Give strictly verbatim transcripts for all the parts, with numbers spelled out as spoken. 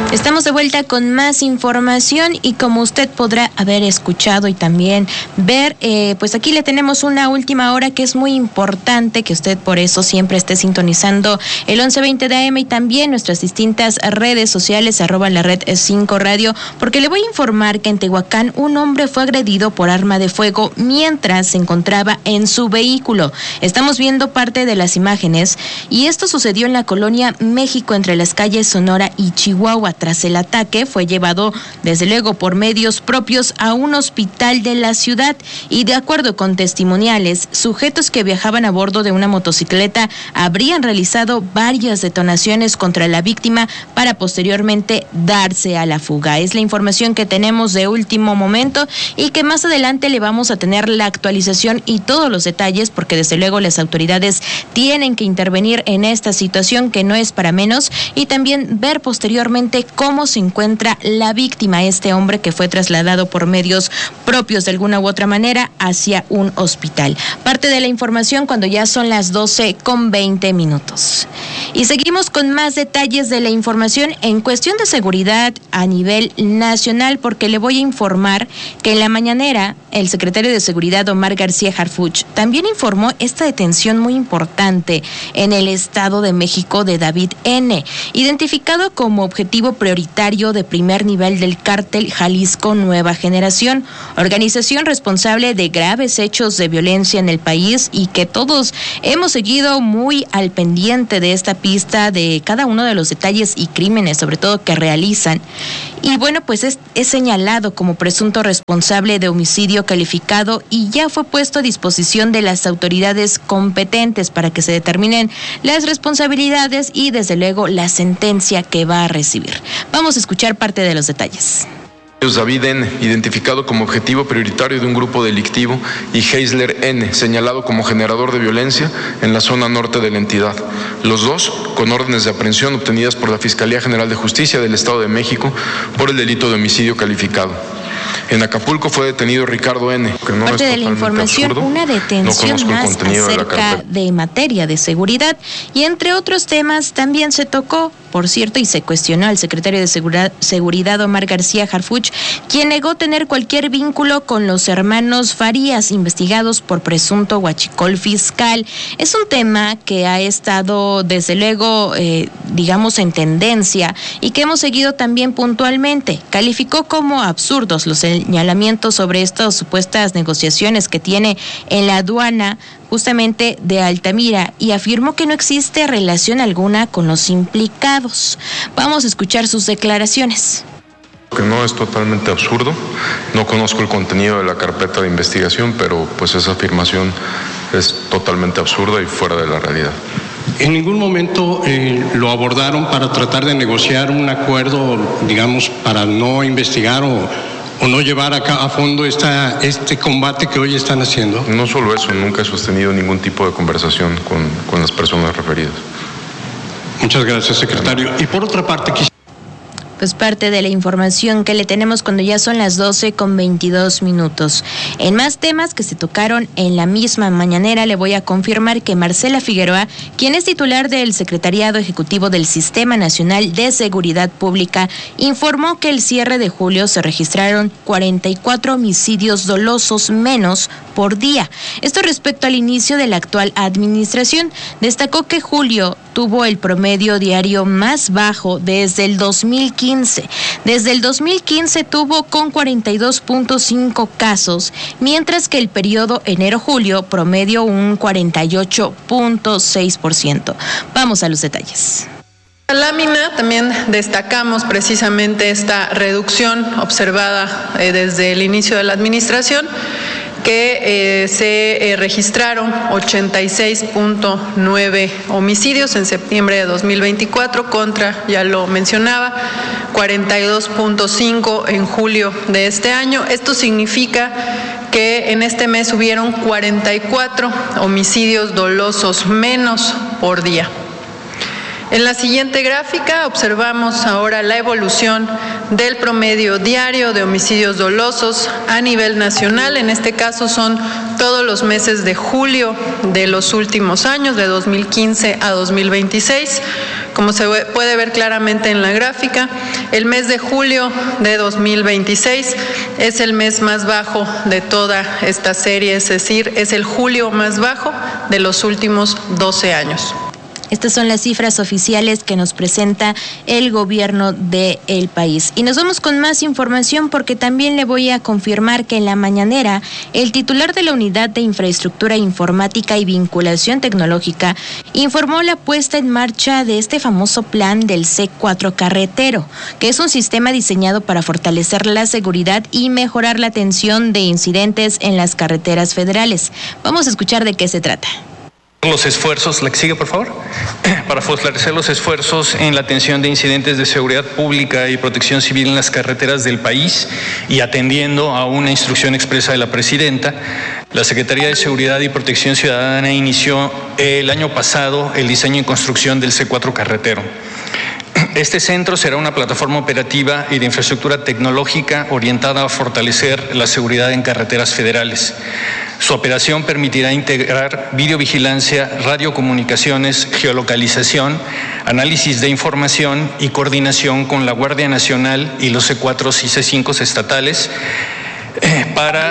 Estamos de vuelta con más información y como usted podrá haber escuchado y también ver, eh, pues aquí le tenemos una última hora que es muy importante que usted por eso siempre esté sintonizando el once veinte de A M y también nuestras distintas redes sociales, arroba la red cinco radio, porque le voy a informar que en Tehuacán un hombre fue agredido por arma de fuego mientras se encontraba en su vehículo. Estamos viendo parte de las imágenes y esto sucedió en la colonia México entre las calles Sonora y Chihuahua. Tras el ataque, fue llevado, desde luego, por medios propios a un hospital de la ciudad y, de acuerdo con testimoniales, sujetos que viajaban a bordo de una motocicleta habrían realizado varias detonaciones contra la víctima para posteriormente darse a la fuga. Es la información que tenemos de último momento y que más adelante le vamos a tener la actualización y todos los detalles, porque desde luego las autoridades tienen que intervenir en esta situación que no es para menos, y también ver posteriormente cómo se encuentra la víctima, este hombre que fue trasladado por medios propios de alguna u otra manera hacia un hospital. Parte de la información cuando ya son las doce con veinte minutos. Y seguimos con más detalles de la información en cuestión de seguridad a nivel nacional, porque le voy a informar que en la mañanera el secretario de Seguridad, Omar García Harfuch, también informó esta detención muy importante en el Estado de México de David N., identificado como objetivo prioritario de primer nivel del cártel Jalisco Nueva Generación, organización responsable de graves hechos de violencia en el país y que todos hemos seguido muy al pendiente de esta pista, de cada uno de los detalles y crímenes, sobre todo que realizan. Y bueno, pues es, es señalado como presunto responsable de homicidio calificado y ya fue puesto a disposición de las autoridades competentes para que se determinen las responsabilidades y desde luego la sentencia que va a recibir. Vamos a escuchar parte de los detalles. David N., identificado como objetivo prioritario de un grupo delictivo, y Heisler N., señalado como generador de violencia en la zona norte de la entidad. Los dos con órdenes de aprehensión obtenidas por la Fiscalía General de Justicia del Estado de México por el delito de homicidio calificado. En Acapulco fue detenido Ricardo N., que no Parte es de la información, absurdo. una detención No más acerca de, de materia de seguridad y entre otros temas también se tocó, por cierto, y se cuestionó al secretario de Seguridad, Seguridad Omar García Harfuch, quien negó tener cualquier vínculo con los hermanos Farías, investigados por presunto huachicol fiscal. Es un tema que ha estado, desde luego, eh, digamos, en tendencia y que hemos seguido también puntualmente. Calificó como absurdos los señalamientos sobre estas supuestas negociaciones que tiene en la aduana justamente de Altamira y afirmó que no existe relación alguna con los implicados. Vamos a escuchar sus declaraciones. Que no es totalmente absurdo, no conozco el contenido de la carpeta de investigación, pero pues esa afirmación es totalmente absurda y fuera de la realidad. ¿En ningún momento eh, lo abordaron para tratar de negociar un acuerdo, digamos, para no investigar o... o no llevar acá a fondo esta, este combate que hoy están haciendo? No solo eso, nunca he sostenido ningún tipo de conversación con, con las personas referidas. Muchas gracias, secretario. Y por otra parte, quisiera... Pues parte de la información que le tenemos cuando ya son las doce con veintidós minutos. En más temas que se tocaron en la misma mañanera, le voy a confirmar que Marcela Figueroa, quien es titular del Secretariado Ejecutivo del Sistema Nacional de Seguridad Pública, informó que el cierre de julio se registraron cuarenta y cuatro homicidios dolosos menos por día. Esto respecto al inicio de la actual administración. Destacó que julio tuvo el promedio diario más bajo desde el dos mil quince. Desde el dos mil quince tuvo con cuarenta y dos punto cinco casos, mientras que el periodo enero-julio promedio un cuarenta y ocho punto seis por ciento. Vamos a los detalles. En la lámina también destacamos precisamente esta reducción observada eh, desde el inicio de la administración, que eh, se eh, registraron ochenta y seis punto nueve homicidios en septiembre de dos mil veinticuatro contra, ya lo mencionaba, cuarenta y dos punto cinco en julio de este año. Esto significa que en este mes hubieron cuarenta y cuatro homicidios dolosos menos por día. En la siguiente gráfica observamos ahora la evolución del promedio diario de homicidios dolosos a nivel nacional. En este caso son todos los meses de julio de los últimos años, de dos mil quince a dos mil veintiséis. Como se puede ver claramente en la gráfica, el mes de julio de dos mil veintiséis es el mes más bajo de toda esta serie, es decir, es el julio más bajo de los últimos doce años. Estas son las cifras oficiales que nos presenta el gobierno del país. Y nos vamos con más información porque también le voy a confirmar que en la mañanera el titular de la Unidad de Infraestructura Informática y Vinculación Tecnológica informó la puesta en marcha de este famoso plan del C cuatro carretero, que es un sistema diseñado para fortalecer la seguridad y mejorar la atención de incidentes en las carreteras federales. Vamos a escuchar de qué se trata. Los esfuerzos, la que sigue por favor, para fortalecer los esfuerzos en la atención de incidentes de seguridad pública y protección civil en las carreteras del país y atendiendo a una instrucción expresa de la presidenta, la Secretaría de Seguridad y Protección Ciudadana inició el año pasado el diseño y construcción del C cuatro carretero. Este centro será una plataforma operativa y de infraestructura tecnológica orientada a fortalecer la seguridad en carreteras federales. Su operación permitirá integrar videovigilancia, radiocomunicaciones, geolocalización, análisis de información y coordinación con la Guardia Nacional y los C cuatro y C cinco estatales eh,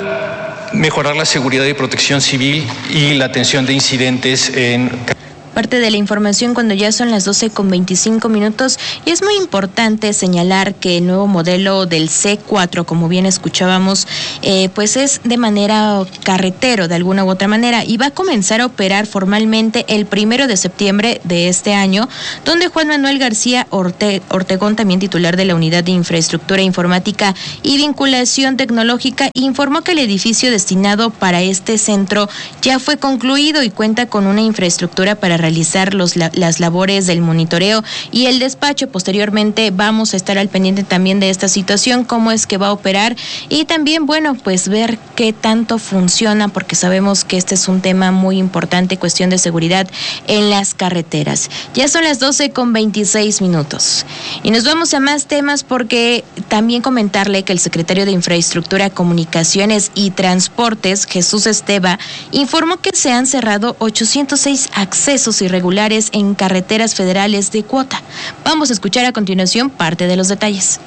para mejorar la seguridad y protección civil y la atención de incidentes en Parte de la información cuando ya son las doce con veinticinco minutos, y es muy importante señalar que el nuevo modelo del C cuatro, como bien escuchábamos, eh, pues es de manera carretero de alguna u otra manera y va a comenzar a operar formalmente el primero de septiembre de este año, donde Juan Manuel García Orte- Ortegón, también titular de la Unidad de Infraestructura Informática y Vinculación Tecnológica, informó que el edificio destinado para este centro ya fue concluido y cuenta con una infraestructura para realizar los, la, las labores del monitoreo y el despacho. Posteriormente vamos a estar al pendiente también de esta situación, cómo es que va a operar y también, bueno, pues ver qué tanto funciona, porque sabemos que este es un tema muy importante, cuestión de seguridad en las carreteras. Ya son las doce con veintiséis minutos y nos vamos a más temas, porque también comentarle que el secretario de Infraestructura, Comunicaciones y Transportes, Jesús Esteva, informó que se han cerrado ochocientos seis accesos irregulares en carreteras federales de cuota. Vamos a escuchar a continuación parte de los detalles.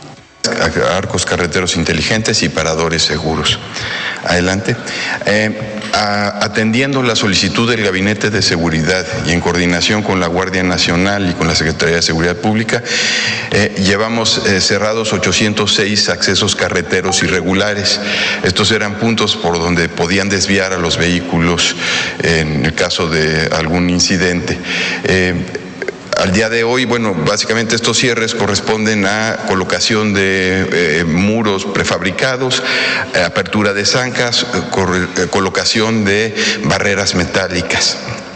Arcos carreteros inteligentes y paradores seguros. Adelante. Eh, a, atendiendo la solicitud del Gabinete de Seguridad y en coordinación con la Guardia Nacional y con la Secretaría de Seguridad Pública, eh, llevamos eh, cerrados ochocientos seis accesos carreteros irregulares. Estos eran puntos por donde podían desviar a los vehículos en el caso de algún incidente. Eh, Al día de hoy, bueno, básicamente estos cierres corresponden a colocación de eh, muros prefabricados, eh, apertura de zancas, eh, colocación de barreras metálicas.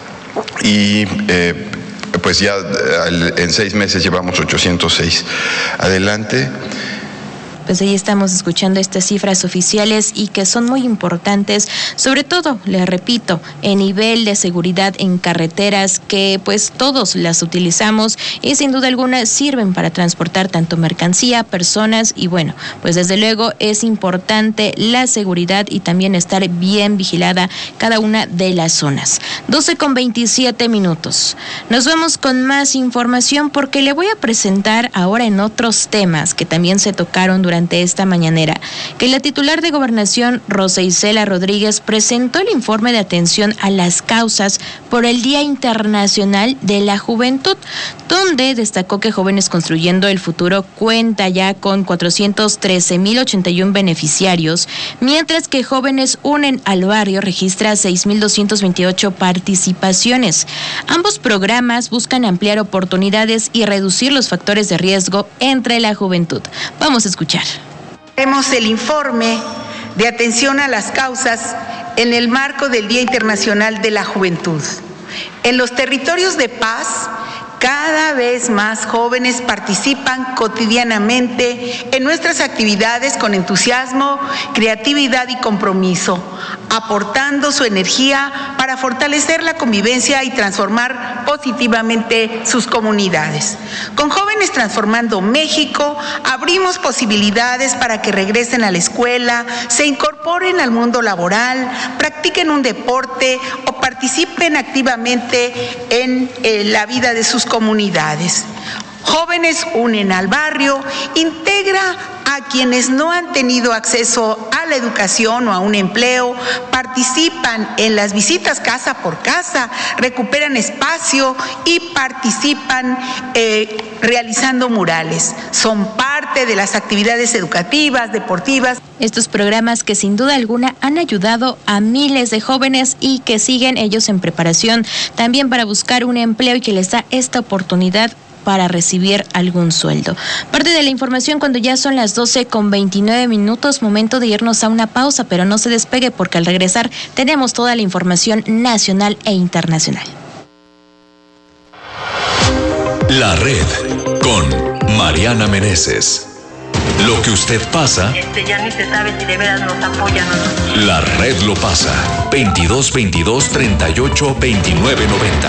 Y eh, pues ya en seis meses llevamos ochocientos seis. Adelante. Pues ahí estamos escuchando estas cifras oficiales y que son muy importantes, sobre todo, les repito, en nivel de seguridad en carreteras, que pues todos las utilizamos y sin duda alguna sirven para transportar tanto mercancía, personas y bueno, pues desde luego es importante la seguridad y también estar bien vigilada cada una de las zonas. doce con veintisiete minutos. Nos vamos con más información porque le voy a presentar ahora en otros temas que también se tocaron durante durante esta mañanera, que la titular de Gobernación, Rosa Isela Rodríguez, presentó el informe de atención a las causas por el Día Internacional de la Juventud, donde destacó que Jóvenes Construyendo el Futuro cuenta ya con cuatrocientos trece mil ochenta y uno beneficiarios, mientras que Jóvenes Unen al Barrio registra seis mil doscientas veintiocho participaciones. Ambos programas buscan ampliar oportunidades y reducir los factores de riesgo entre la juventud. Vamos a escuchar. Tenemos el informe de atención a las causas en el marco del Día Internacional de la Juventud. En los territorios de paz, cada vez más jóvenes participan cotidianamente en nuestras actividades con entusiasmo, creatividad y compromiso, aportando su energía para fortalecer la convivencia y transformar positivamente sus comunidades. Con Jóvenes Transformando México, abrimos posibilidades para que regresen a la escuela, se incorporen al mundo laboral, practiquen un deporte o participen activamente en eh, la vida de sus comunidades. Jóvenes unen al barrio, integra a quienes no han tenido acceso a la educación o a un empleo, participan en las visitas casa por casa, recuperan espacio y participan eh, realizando murales. Son parte de las actividades educativas, deportivas. Estos programas que sin duda alguna han ayudado a miles de jóvenes y que siguen ellos en preparación también para buscar un empleo y que les da esta oportunidad para recibir algún sueldo. Parte de la información cuando ya son las doce con veintinueve minutos, momento de irnos a una pausa, pero no se despegue porque al regresar tenemos toda la información nacional e internacional. La Red con Mariana Meneses. Lo que usted pasa, este ya ni se sabe si de veras nos apoyan o no. La Red lo pasa. veintidós veintidós treinta y ocho veintinueve noventa.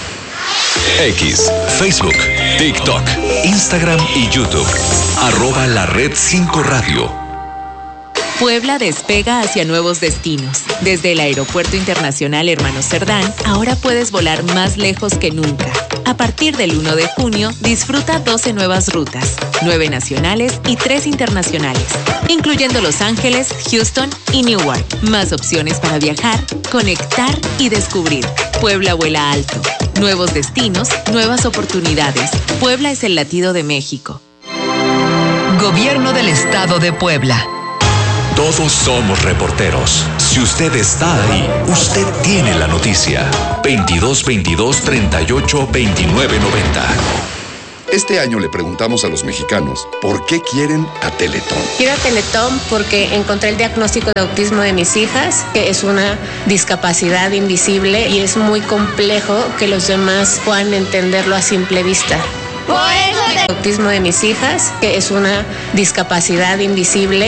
X, Facebook, TikTok, Instagram y YouTube. Arroba La Red cinco Radio. Puebla despega hacia nuevos destinos. Desde el Aeropuerto Internacional Hermano Cerdán, ahora puedes volar más lejos que nunca. A partir del uno de junio, disfruta doce nuevas rutas, nueve nacionales y tres internacionales, incluyendo Los Ángeles, Houston y Newark. Más opciones para viajar, conectar y descubrir. Puebla vuela alto. Nuevos destinos, nuevas oportunidades. Puebla es el latido de México. Gobierno del Estado de Puebla. Todos somos reporteros. Si usted está ahí, usted tiene la noticia. veintidós veintidós treinta y ocho veintinueve noventa. Este año le preguntamos a los mexicanos por qué quieren a Teletón. Quiero a Teletón porque encontré el diagnóstico de autismo de mis hijas, que es una discapacidad invisible y es muy complejo que los demás puedan entenderlo a simple vista. Por eso de... autismo de mis hijas, que es una discapacidad invisible.